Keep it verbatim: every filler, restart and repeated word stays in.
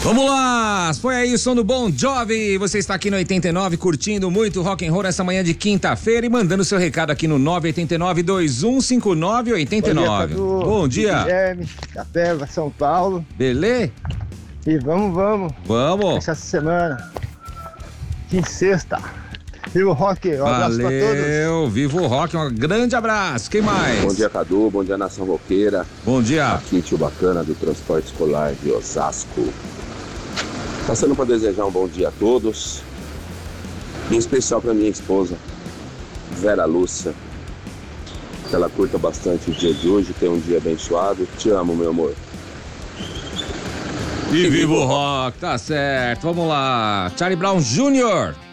Vamos lá, foi aí o som do Bon Jovi, você está aqui no oitenta e nove curtindo muito rock and roll essa manhã de quinta-feira e mandando seu recado aqui no nove oito nove, dois um cinco nove, oito nove. Bom dia, Bom dia. Guilherme, Capela, São Paulo. Beleza? E vamos, vamos. Vamos. Essa semana, que sexta. Viva o rock, um abraço pra todos. Valeu, viva o rock, um grande abraço. Quem mais? Bom dia, Cadu, bom dia, Nação Roqueira. Bom dia. Aqui, tio Bacana, do Transporte Escolar de Osasco. Passando para desejar um bom dia a todos, em especial para minha esposa, Vera Lúcia, que ela curta bastante o dia de hoje, tenha um dia abençoado. Te amo, meu amor. E viva o rock, tá certo. Vamos lá. Charlie Brown Júnior